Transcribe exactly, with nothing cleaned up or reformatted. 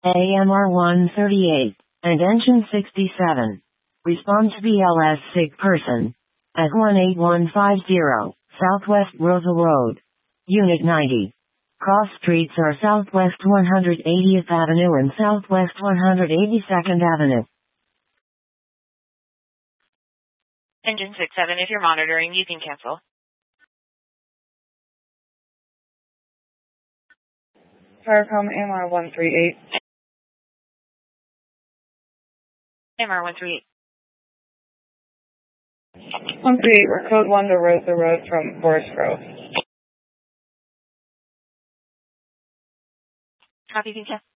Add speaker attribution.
Speaker 1: A M R one thirty-eight, and engine sixty-seven. Respond to B L S sick person. At one eight one five zero, Southwest Rosa Road. Unit ninety. Cross streets are Southwest one hundred eightieth Avenue and Southwest one hundred eighty-second Avenue.
Speaker 2: Engine six seven, if you're monitoring, you can cancel.
Speaker 3: Firecom A M R one thirty-eight.
Speaker 2: A M R one thirty-eight.
Speaker 3: one thirty-eight, we're code one to Rosa Road from Forest Grove.
Speaker 2: Copy, you can cancel.